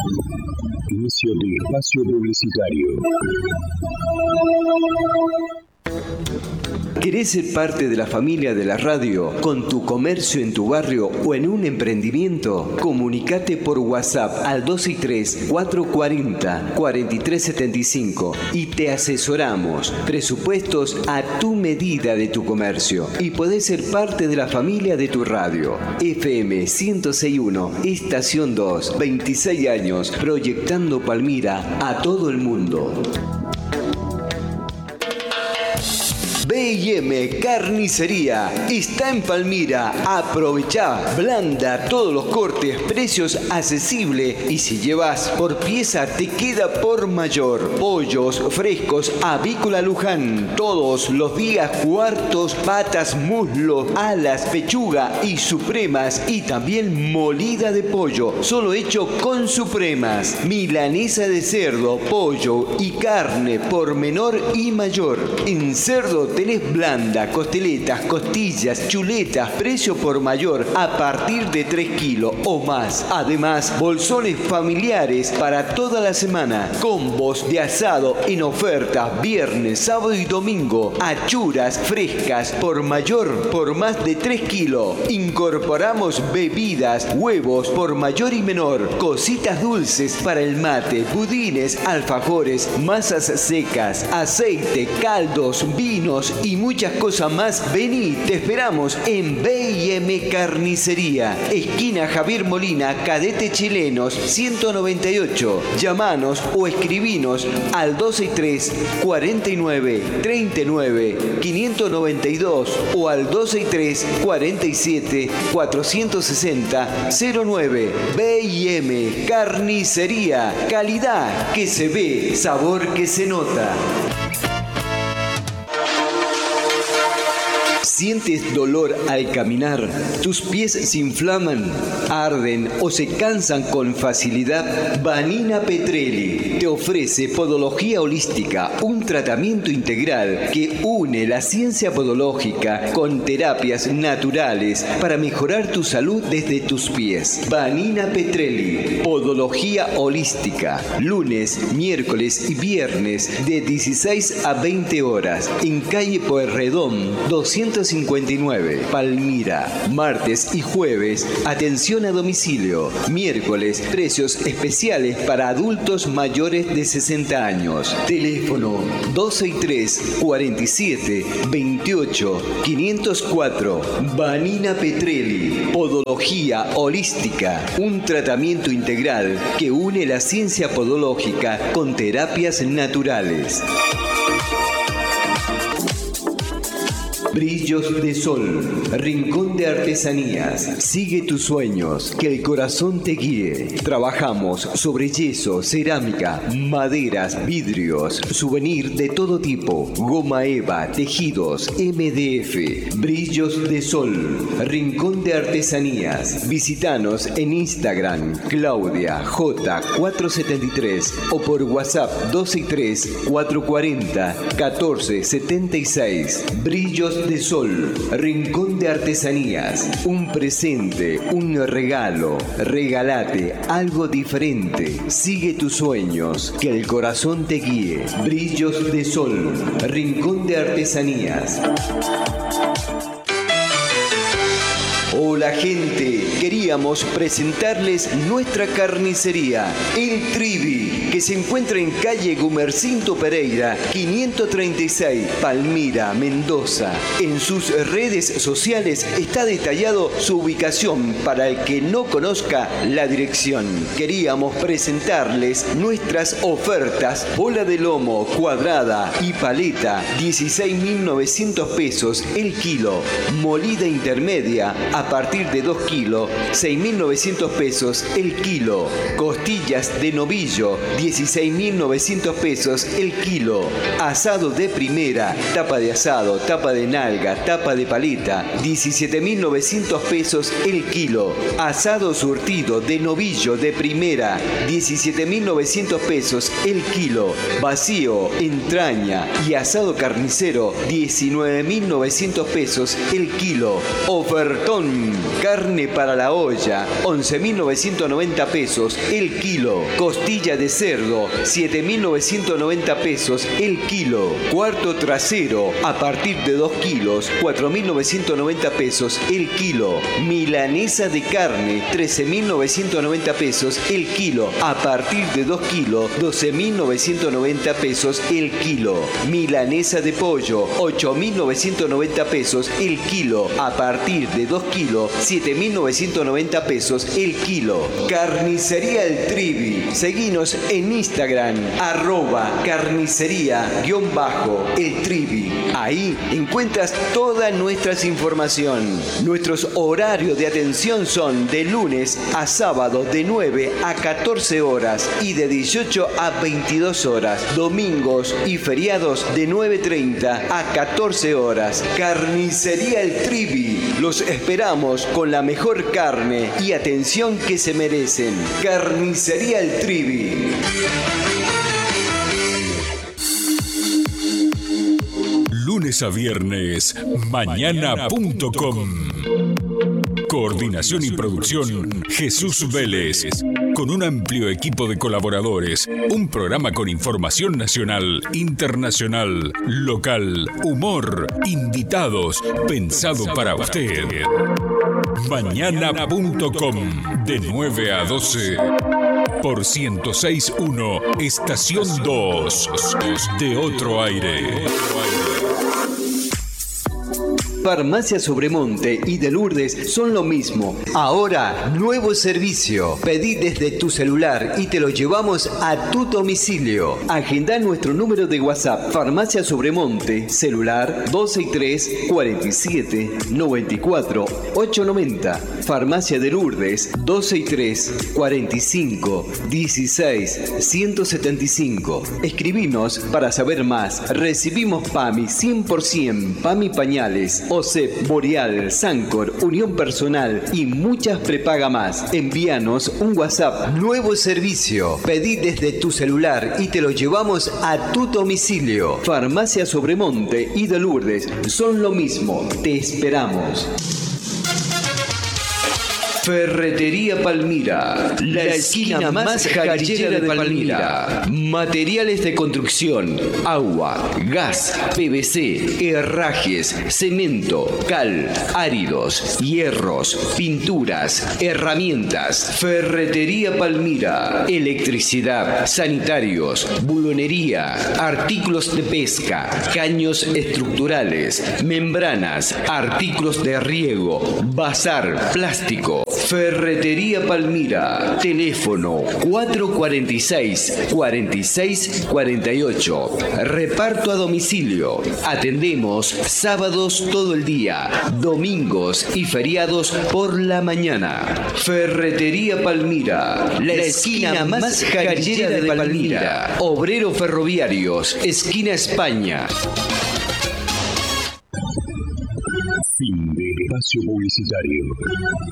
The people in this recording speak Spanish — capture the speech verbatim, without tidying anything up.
Inicio de espacio publicitario. ¿Querés ser parte de la familia de la radio con tu comercio en tu barrio o en un emprendimiento? Comunicate por WhatsApp al dos seis tres, cuatro cuatro cero, cuatro tres siete cinco y te asesoramos. Presupuestos a tu medida de tu comercio y podés ser parte de la familia de tu radio. F M ciento seis punto uno, Estación dos, veintiséis años, proyectando Palmira a todo el mundo. B y M Carnicería está en Palmira. Aprovechá, blanda, todos los cortes, precios accesibles y si llevas por pieza te queda por mayor. Pollos frescos, avícola Luján, todos los días, cuartos, patas, muslos, alas, pechuga y supremas y también molida de pollo, solo hecho con supremas. Milanesa de cerdo, pollo y carne por menor y mayor. En cerdo tenés blanda, costeletas, costillas, chuletas, precio por mayor a partir de tres kilos o más. Además, bolsones familiares para toda la semana. Combos de asado en oferta viernes, sábado y domingo. Achuras frescas por mayor por más de tres kilos. Incorporamos bebidas, huevos por mayor y menor. Cositas dulces para el mate, budines, alfajores, masas secas, aceite, caldos, vinos y muchas cosas más. Vení, te esperamos en B y M Carnicería, esquina Javier Molina, Cadete Chilenos ciento noventa y ocho. Llamanos o escribinos al dos seis tres, cuarenta y nueve, treinta y nueve, quinientos noventa y dos o al dos seis tres, cuarenta y siete, cuatrocientos sesenta, cero nueve. B y M Carnicería, calidad que se ve, sabor que se nota. ¿Sientes dolor al caminar? ¿Tus pies se inflaman, arden o se cansan con facilidad? Vanina Petrelli te ofrece podología holística, un tratamiento integral que une la ciencia podológica con terapias naturales para mejorar tu salud desde tus pies. Vanina Petrelli, podología holística, lunes, miércoles y viernes de dieciséis a veinte horas en calle Pueyrredón doscientos cincuenta y nueve, Palmira. Martes y jueves, atención a domicilio. Miércoles, precios especiales para adultos mayores de sesenta años. Teléfono dos seis tres, cuarenta y siete, veintiocho, quinientos cuatro. Vanina Petrelli, podología holística, un tratamiento integral que une la ciencia podológica con terapias naturales. Brillos de Sol, Rincón de Artesanías. Sigue tus sueños, que el corazón te guíe. Trabajamos sobre yeso, cerámica, maderas, vidrios, souvenir de todo tipo, goma eva, tejidos, M D F. Brillos de Sol, Rincón de Artesanías. Visítanos en Instagram, Claudia J cuatrocientos setenta y tres o por WhatsApp dos seis tres, cuatrocientos cuarenta, catorce setenta y seis. Brillos de Sol, Rincón de Artesanías. Un presente, un regalo. Regálate algo diferente. Sigue tus sueños, que el corazón te guíe. Brillos de Sol, Rincón de Artesanías. Hola gente, queríamos presentarles nuestra carnicería, El Trivi, que se encuentra en calle Gumercinto Pereira, quinientos treinta y seis, Palmira, Mendoza. En sus redes sociales está detallado su ubicación para el que no conozca la dirección. Queríamos presentarles nuestras ofertas: bola de lomo cuadrada y paleta, dieciséis mil novecientos pesos el kilo. Molida intermedia a partir de dos kilos, seis mil novecientos pesos el kilo. Costillas de novillo, dieciséis mil novecientos pesos el kilo. Asado de primera, tapa de asado, tapa de nalga, tapa de paleta, diecisiete mil novecientos pesos el kilo. Asado surtido de novillo de primera, diecisiete mil novecientos pesos el kilo. Vacío, entraña y asado carnicero, diecinueve mil novecientos pesos el kilo. Ofertón con carne para la olla, once mil novecientos noventa pesos el kilo. Costilla de cerdo, siete mil novecientos noventa pesos el kilo. Cuarto trasero, a partir de dos kilos, cuatro mil novecientos noventa pesos el kilo. Milanesa de carne, trece mil novecientos noventa pesos el kilo. A partir de dos kilos, doce mil novecientos noventa pesos el kilo. Milanesa de pollo, ocho mil novecientos noventa pesos el kilo. A partir de dos kilos, siete mil novecientos noventa pesos el kilo. Carnicería El Trivi. Seguinos en Instagram, arroba carnicería guión bajo El Trivi. Ahí encuentras toda nuestra información. Nuestros horarios de atención son de lunes a sábado de nueve a catorce horas y de dieciocho a veintidós horas. Domingos y feriados de nueve treinta a catorce horas. Carnicería El Trivi. Los esperamos con la mejor carne y atención que se merecen. Carnicería El Trivi. Lunes a viernes, mañana punto com. Coordinación y producción, Jesús Vélez. Con un amplio equipo de colaboradores, un programa con información nacional, internacional, local, humor, invitados, pensado para usted. Mañana punto com, de nueve a doce, por ciento seis punto uno, Estación dos, de Otro Aire. Farmacia Sobremonte y de Lourdes son lo mismo. Ahora, nuevo servicio. Pedí desde tu celular y te lo llevamos a tu domicilio. Agenda nuestro número de WhatsApp. Farmacia Sobremonte, celular dos seis tres, cuarenta y siete, noventa y cuatro, ochocientos noventa. Farmacia de Lourdes, dos seis tres, cuarenta y cinco, dieciséis, ciento setenta y cinco. Escribinos para saber más. Recibimos PAMI cien por ciento, PAMI pañales, O S E P, Boreal, Sancor, Unión Personal y muchas prepaga más. Envíanos un WhatsApp. Nuevo servicio. Pedí desde tu celular y te lo llevamos a tu domicilio. Farmacia Sobremonte y de Lourdes son lo mismo. Te esperamos. Ferretería Palmira, la esquina más jarillera de Palmira. Materiales de construcción, agua, gas, P V C, herrajes, cemento, cal, áridos, hierros, pinturas, herramientas. Ferretería Palmira, electricidad, sanitarios, bulonería, artículos de pesca, caños estructurales, membranas, artículos de riego, bazar, plástico. Ferretería Palmira, teléfono cuatro cuarenta y seis, cuarenta y seis cuarenta y ocho. Reparto a domicilio. Atendemos sábados todo el día, domingos y feriados por la mañana. Ferretería Palmira, la esquina más jarillera de Palmira. Obrero Ferroviarios, esquina España. Fin de espacio publicitario.